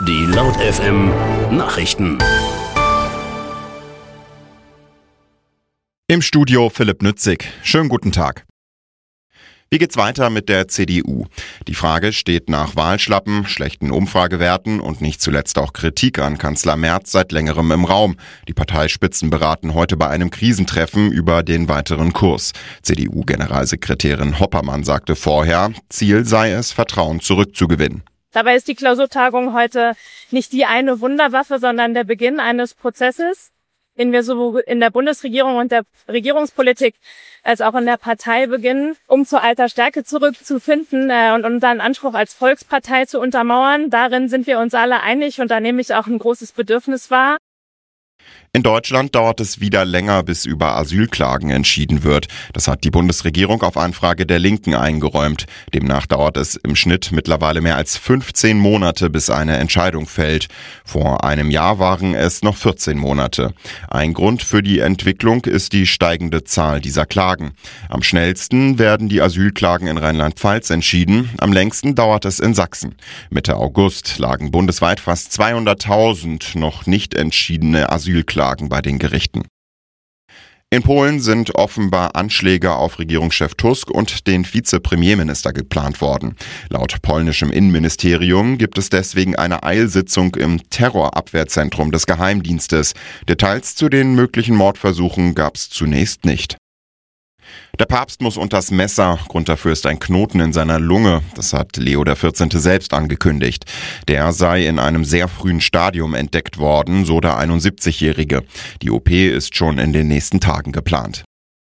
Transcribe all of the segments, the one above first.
Die Laut FM Nachrichten. Im Studio Philipp Nützig. Schönen guten Tag. Wie geht's weiter mit der CDU? Die Frage steht nach Wahlschlappen, schlechten Umfragewerten und nicht zuletzt auch Kritik an Kanzler Merz seit längerem im Raum. Die Parteispitzen beraten heute bei einem Krisentreffen über den weiteren Kurs. CDU-Generalsekretärin Hoppermann sagte vorher, Ziel sei es, Vertrauen zurückzugewinnen. Dabei ist die Klausurtagung heute nicht die eine Wunderwaffe, sondern der Beginn eines Prozesses, den wir sowohl in der Bundesregierung und der Regierungspolitik als auch in der Partei beginnen, um zur alter Stärke zurückzufinden und unseren Anspruch als Volkspartei zu untermauern. Darin sind wir uns alle einig und da nehme ich auch ein großes Bedürfnis wahr. In Deutschland dauert es wieder länger, bis über Asylklagen entschieden wird. Das hat die Bundesregierung auf Anfrage der Linken eingeräumt. Demnach dauert es im Schnitt mittlerweile mehr als 15 Monate, bis eine Entscheidung fällt. Vor einem Jahr waren es noch 14 Monate. Ein Grund für die Entwicklung ist die steigende Zahl dieser Klagen. Am schnellsten werden die Asylklagen in Rheinland-Pfalz entschieden. Am längsten dauert es in Sachsen. Mitte August lagen bundesweit fast 200.000 noch nicht entschiedene Asylklagen bei den Gerichten. In Polen sind offenbar Anschläge auf Regierungschef Tusk und den Vizepremierminister geplant worden. Laut polnischem Innenministerium gibt es deswegen eine Eilsitzung im Terrorabwehrzentrum des Geheimdienstes. Details zu den möglichen Mordversuchen gab es zunächst nicht. Der Papst muss unters Messer. Grund dafür ist ein Knoten in seiner Lunge. Das hat Leo XIV. Selbst angekündigt. Der sei in einem sehr frühen Stadium entdeckt worden, so der 71-Jährige. Die OP ist schon in den nächsten Tagen geplant.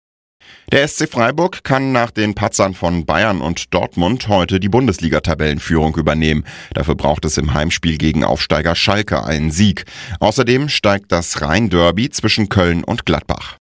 Der SC Freiburg kann nach den Patzern von Bayern und Dortmund heute die Bundesliga-Tabellenführung übernehmen. Dafür braucht es im Heimspiel gegen Aufsteiger Schalke einen Sieg. Außerdem steigt das Rhein-Derby zwischen Köln und Gladbach.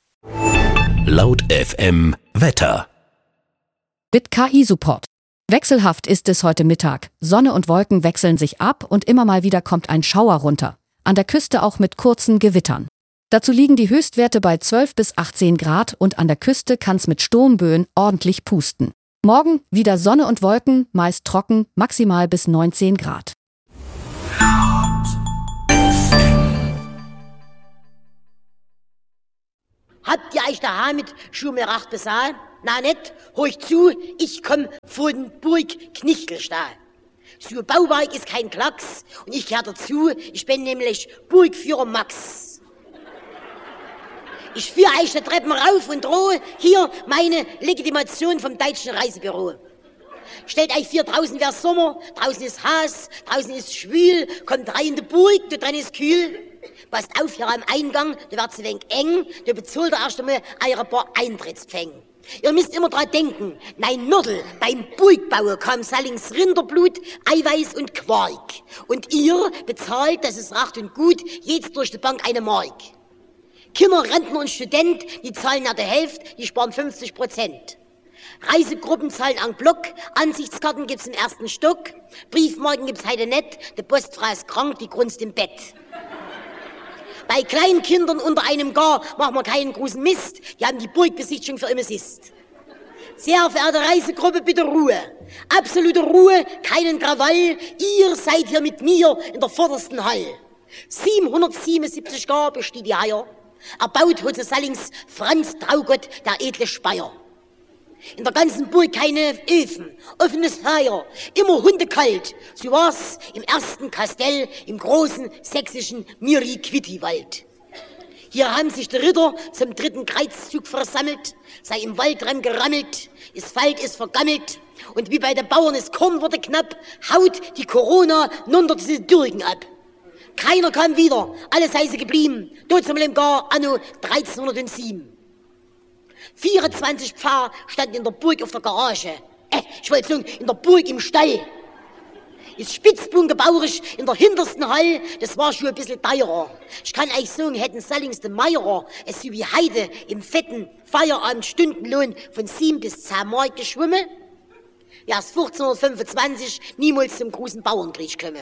Laut FM Wetter. Mit KI-Support. Wechselhaft ist es heute Mittag. Sonne und Wolken wechseln sich ab und immer mal wieder kommt ein Schauer runter. An der Küste auch mit kurzen Gewittern. Dazu liegen die Höchstwerte bei 12 bis 18 Grad und an der Küste kann es mit Sturmböen ordentlich pusten. Morgen wieder Sonne und Wolken, meist trocken, maximal bis 19 Grad. Habt ihr euch daheim mit Schumelracht besahen? Na nicht? Horch zu, ich komm von Burg Knichtelstahl. So Bauwerk ist kein Klacks und ich gehör dazu, ich bin nämlich Burgführer Max. Ich führe euch die Treppen rauf und drohe, hier meine Legitimation vom Deutschen Reisebüro. Stellt euch vor, draußen wär's Sommer, draußen ist heiß, draußen ist schwül, kommt rein in die Burg, da drin ist kühl. Passt auf, hier am Eingang, da wird's ein wenig eng, da bezahlt ihr erst einmal eure paar Eintrittspfänge. Ihr müsst immer dran denken, nein Nördel, beim Burgbau kam Sallings Rinderblut, Eiweiß und Quark. Und ihr bezahlt, das ist recht und gut, jetzt durch die Bank eine Mark. Kinder, Rentner und Student, die zahlen ja die Hälfte, die sparen 50%. Reisegruppen zahlen en Block, Ansichtskarten gibt's im ersten Stock, Briefmarken gibt's heute nicht, die Postfrau ist krank, die grunzt im Bett. Bei kleinen Kindern unter einem Gar machen wir keinen großen Mist, die haben die Burgbesichtigung für immer ist. Sehr verehrte Reisegruppe, bitte Ruhe. Absolute Ruhe, keinen Krawall, ihr seid hier mit mir in der vordersten Hall. 777 Gar besteht die Heier, erbaut hat Sallings Franz Traugott, der edle Speier. In der ganzen Burg keine Öfen, offenes Feuer, immer hundekalt. So war's im ersten Kastell im großen sächsischen Miri-Quitti-Wald. Hier haben sich die Ritter zum 3. Kreuzzug versammelt, sei im Waldrand gerammelt, das Feld ist vergammelt und wie bei den Bauern das Korn wurde knapp, haut die Corona nunter diese Dürgen ab. Keiner kam wieder, alle sei sie geblieben, dort zum Gar anno 1307. 24 Pfarrer standen in der Burg auf der Garage. Ich wollte sagen, in der Burg im Stall. Ist spitzbubengebauerisch in der hintersten Hall, das war schon ein bisschen teurer. Ich kann euch sagen, hätten Sallings de Meierer es so wie Heide im fetten Feierabend-Stundenlohn von 7 bis 10 Mark geschwommen, wär's 1425 niemals zum großen Bauernkrieg gekommen.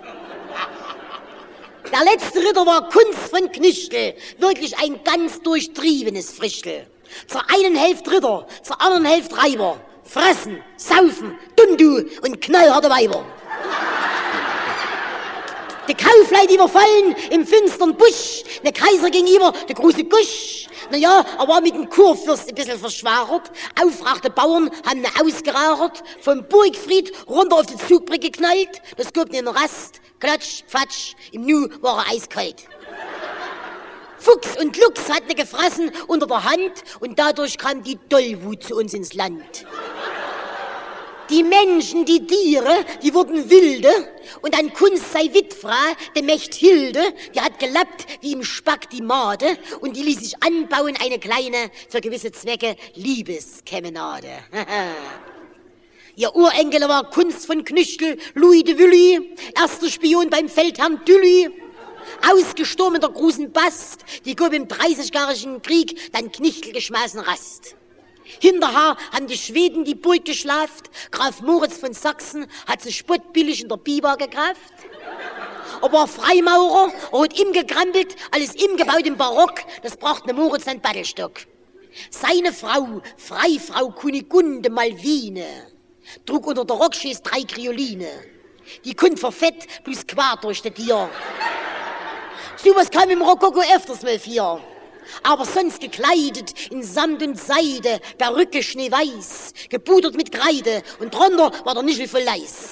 Der letzte Ritter war Kunz von Knichtel, wirklich ein ganz durchtriebenes Frischtel. Zur einen Hälfte Ritter, zur anderen Hälfte Reiber. Fressen, saufen, Dundu und knallharte Weiber. Die Kaufleute überfallen im finstern Busch. Der Kaiser gegenüber, der große Gusch. Naja, er war mit dem Kurfürst ein bisschen verschwärert. Aufrachte Bauern haben ihn ausgeraucht. Vom Burgfried runter auf die Zugbrücke geknallt. Das gab den Rast. Klatsch, Pfatsch. Im Nu war er eiskalt. Fuchs und Luchs hatten ihn gefressen unter der Hand. Und dadurch kam die Tollwut zu uns ins Land. Die Menschen, die Tiere, die wurden wilde. Und an Kunst sei Witfra, der Mächt Hilde, die hat gelappt wie im Spack die Made. Und die ließ sich anbauen, eine kleine, für gewisse Zwecke, Liebeskemenade. Ihr Urenkel war Kunst von Knüchtel, Louis de Vully, erster Spion beim Feldherrn Dully. Ausgestorben in der großen Bast, die gab im 30-jährigen Krieg dann Knüchtel geschmissen Rast. Hinterher haben die Schweden die Burg geschlaft. Graf Moritz von Sachsen hat sie spottbillig in der Biber gekauft. Er war Freimaurer, er hat ihm gekrampelt, alles ihm gebaut im Barock. Das brachte Moritz einen Battelstock. Seine Frau, Freifrau Kunigunde Malvine, trug unter der Rockschäß 3 Krioline. Die kund verfett bloß quer durch das Tier. Sowas kam im Rokoko öfters mal vor. Aber sonst gekleidet in Samt und Seide, Perücke schneeweiß, gepudert mit Kreide und drunter war der Nischel voll Leis.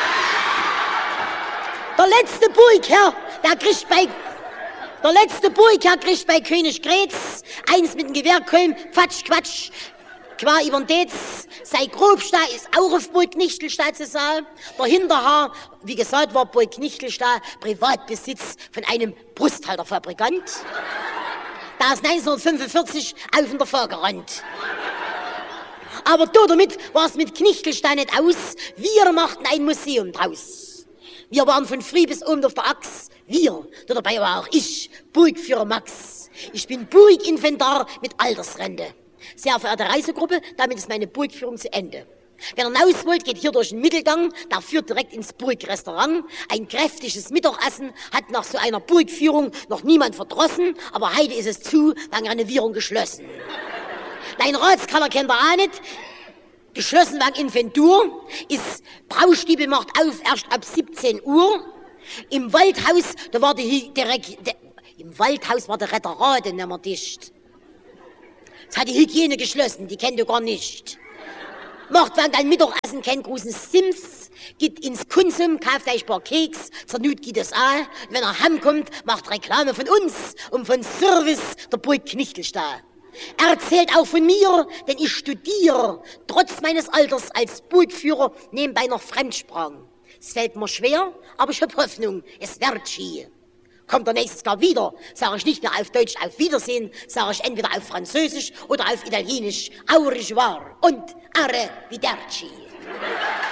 Der letzte Burgherr, kriegt bei König Grätz eins mit dem Gewehrkolben, Quatsch, Quatsch, qua übern Detz. Sei Grobstahl ist auch auf Burg Knichtelstadt zu sagen. Der Hinterhaar, wie gesagt, war Burg Knichtelstadt Privatbesitz von einem Brusthalterfabrikant. Da ist 1945 auf in der Fahr gerannt. Aber damit war es mit Knichtelstein nicht aus. Wir machten ein Museum draus. Wir waren von früh bis oben auf der Axt. Wir, dabei war auch ich, Burgführer Max. Ich bin Burginventar mit Altersrente. Sehr verehrte Reisegruppe, damit ist meine Burgführung zu Ende. Wer hinaus wollt, geht hier durch den Mittelgang, der führt direkt ins Burgrestaurant. Ein kräftiges Mittagessen hat nach so einer Burgführung noch niemand verdrossen, aber heute ist es zu, wegen Renovierung geschlossen. Dein Ratskammer kennt ihr auch nicht. Geschlossen wegen Inventur, ist Braustiebel macht auf erst ab 17 Uhr. Im Waldhaus, da war im Waldhaus war der Retterrade nicht mehr dicht. Das hat die Hygiene geschlossen, die kennt ihr gar nicht. Macht während ein Mittagessen keinen großen Sims, geht ins Konsum, kauft euch ein paar Keks, zur Not geht es auch. Wenn er heimkommt, macht Reklame von uns und von Service der Burg Knichtelstadt. Erzählt auch von mir, denn ich studiere, trotz meines Alters als Burgführer, nebenbei noch Fremdsprachen. Es fällt mir schwer, aber ich habe Hoffnung, es wird schön. Kommt er nächstes Jahr wieder, sage ich nicht mehr auf Deutsch auf Wiedersehen, sage ich entweder auf Französisch oder auf Italienisch au revoir und arrivederci.